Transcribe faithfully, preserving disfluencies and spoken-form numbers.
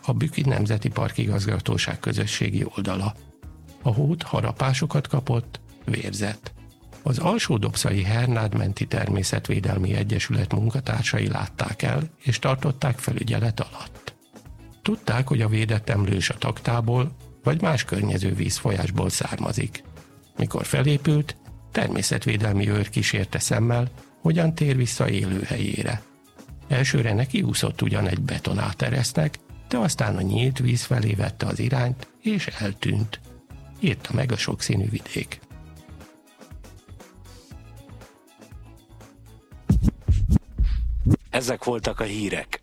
a Bükki Nemzeti Park Igazgatóság közösségi oldala. A hód harapásokat kapott, vérzett. Az Alsó-Dobszai Hernád-menti Természetvédelmi Egyesület munkatársai látták el, és tartották felügyelet alatt. Tudták, hogy a védett emlős a taktából, vagy más környező vízfolyásból származik. Mikor felépült, természetvédelmi őr kísérte szemmel, hogyan tér vissza élőhelyére. Elsőre nekiúszott ugyan egy betonáteresznek, de aztán a nyílt víz felé vette az irányt, és eltűnt. Írta meg a Sokszínű Vidék. Ezek voltak a hírek.